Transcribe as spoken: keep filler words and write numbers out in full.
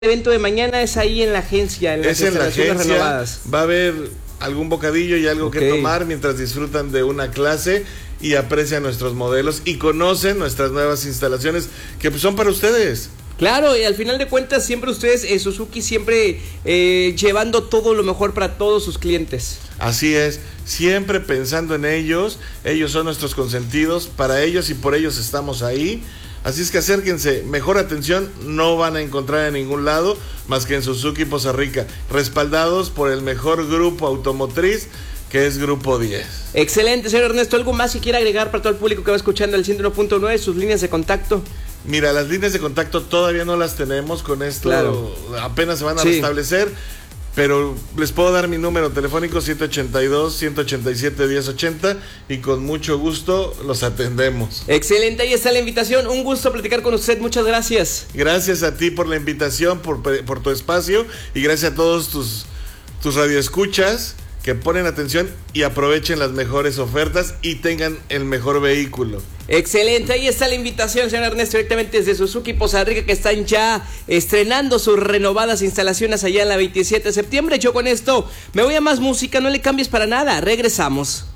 evento de mañana es ahí en la agencia, en las es en la instalaciones agencia, renovadas. Va a haber algún bocadillo y algo Okay. que tomar mientras disfrutan de una clase y aprecian nuestros modelos y conocen nuestras nuevas instalaciones que pues, son para ustedes. Claro, y al final de cuentas siempre ustedes, eh, Suzuki, siempre eh, llevando todo lo mejor para todos sus clientes. Así es, siempre pensando en ellos, ellos son nuestros consentidos, para ellos y por ellos estamos ahí. Así es que acérquense, mejor atención no van a encontrar en ningún lado más que en Suzuki Poza Rica, respaldados por el mejor grupo automotriz que es Grupo diez. Excelente, señor Ernesto. ¿Algo más que quiera agregar para todo el público que va escuchando el ciento uno punto nueve, sus líneas de contacto? Mira, las líneas de contacto todavía no las tenemos, con esto Claro. apenas se van a Sí. restablecer, pero les puedo dar mi número telefónico siete ochenta y dos, ciento ochenta y siete, diez ochenta y con mucho gusto los atendemos. Excelente, ahí está la invitación. Un gusto platicar con usted, muchas gracias. Gracias a ti por la invitación, por, por tu espacio y gracias a todos tus, tus radioescuchas que ponen atención y aprovechen las mejores ofertas y tengan el mejor vehículo. Excelente, ahí está la invitación, señor Ernesto, directamente desde Suzuki Poza Rica, que están ya estrenando sus renovadas instalaciones allá en la veintisiete de septiembre. Yo con esto me voy a más música, no le cambies para nada, regresamos.